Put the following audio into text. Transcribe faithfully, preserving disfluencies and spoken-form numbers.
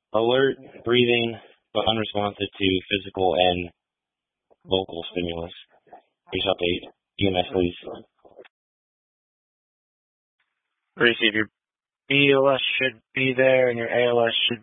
Alert, breathing, but unresponsive to physical and vocal stimulus. Please update. E M S, please. Receive your B O S should be there, and your A L S should